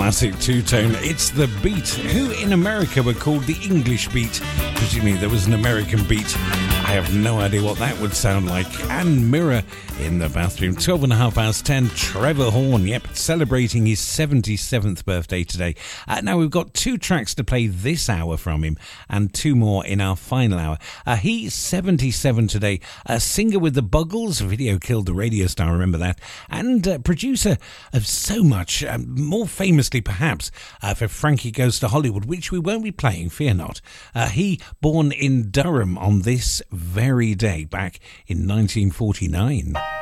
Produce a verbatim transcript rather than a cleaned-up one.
classic two-tone. It's The Beat, who in America were called the English Beat. Presumably there was an American beat. I have no idea what that would sound like. And Mirror in the bathroom. twelve and a half hours ten. Trevor Horn, yep, celebrating his seventy-seventh birthday today. Uh, now we've got two tracks to play this hour from him and two more in our final hour. Uh, he's seventy-seven today. A singer with the Buggles. Video killed the radio star, remember that. And uh, producer of so much, uh, more famously perhaps uh, for Frankie Goes to Hollywood, which we won't be playing, fear not. Uh, he born in Durham on this very day back in nineteen forty-nine.